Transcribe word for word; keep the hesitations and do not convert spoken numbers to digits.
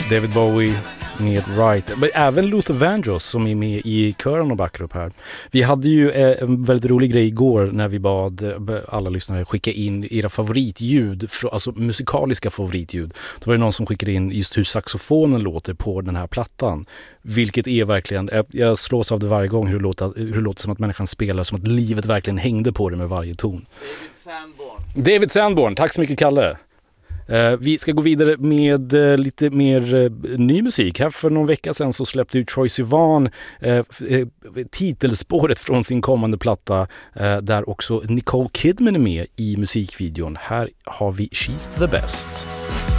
David Bowie med Right. Men även Luther Vandross som är med i kören och backar upp här. Vi hade ju en väldigt rolig grej igår när vi bad alla lyssnare skicka in era favoritljud, alltså musikaliska favoritljud. Då var det någon som skickade in just hur saxofonen låter på den här plattan. Vilket är verkligen, jag slås av det varje gång hur det låter, hur det låter som att människan spelar, som att livet verkligen hängde på det med varje ton. David Sanborn. David Sanborn, tack så mycket Kalle. Uh, vi ska gå vidare med uh, lite mer uh, ny musik. Här för någon vecka sedan så släppte ju Troye Sivan uh, uh, titelspåret från sin kommande platta uh, där också Nicole Kidman är med i musikvideon. Här har vi She's the Best.